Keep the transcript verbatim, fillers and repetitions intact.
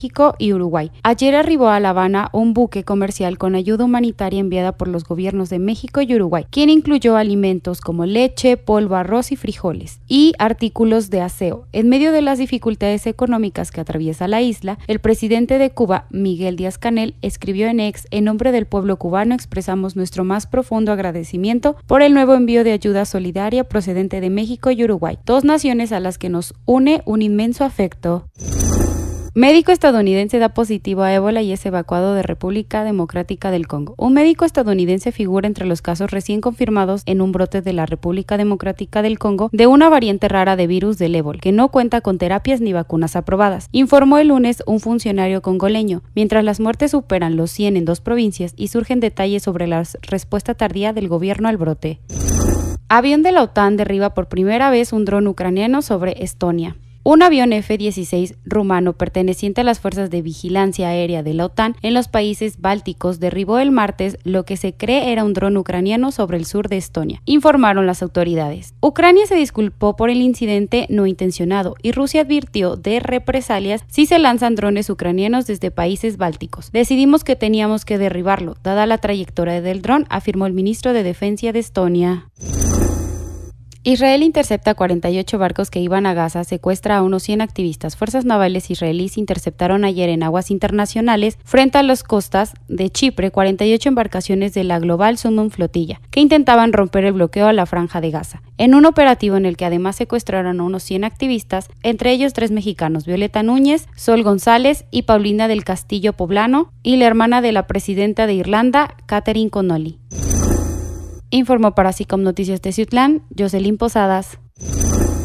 México y Uruguay. Ayer arribó a La Habana un buque comercial con ayuda humanitaria enviada por los gobiernos de México y Uruguay, quien incluyó alimentos como leche, polvo, arroz y frijoles, y artículos de aseo. En medio de las dificultades económicas que atraviesa la isla, el presidente de Cuba, Miguel Díaz-Canel, escribió en X: en nombre del pueblo cubano expresamos nuestro más profundo agradecimiento por el nuevo envío de ayuda solidaria procedente de México y Uruguay, dos naciones a las que nos une un inmenso afecto. Médico estadounidense da positivo a ébola y es evacuado de República Democrática del Congo. Un médico estadounidense figura entre los casos recién confirmados en un brote de la República Democrática del Congo de una variante rara de virus del ébola, que no cuenta con terapias ni vacunas aprobadas, informó el lunes un funcionario congoleño, mientras las muertes superan los cien en dos provincias y surgen detalles sobre la respuesta tardía del gobierno al brote. Avión de la OTAN derriba por primera vez un dron ucraniano sobre Estonia. Un avión F dieciséis rumano perteneciente a las fuerzas de vigilancia aérea de la OTAN en los países bálticos derribó el martes lo que se cree era un dron ucraniano sobre el sur de Estonia, informaron las autoridades. Ucrania se disculpó por el incidente no intencionado y Rusia advirtió de represalias si se lanzan drones ucranianos desde países bálticos. Decidimos que teníamos que derribarlo, dada la trayectoria del dron, afirmó el ministro de Defensa de Estonia. Israel intercepta cuarenta y ocho barcos que iban a Gaza, secuestra a unos cien activistas. Fuerzas navales israelíes interceptaron ayer en aguas internacionales, frente a las costas de Chipre, cuarenta y ocho embarcaciones de la Global Summon Flotilla, que intentaban romper el bloqueo a la Franja de Gaza. En un operativo en el que además secuestraron a unos cien activistas, entre ellos tres mexicanos, Violeta Núñez, Sol González y Paulina del Castillo Poblano, y la hermana de la presidenta de Irlanda, Catherine Connolly. Informó para SICOM Noticias Teciutlán, Jocelyn Posadas.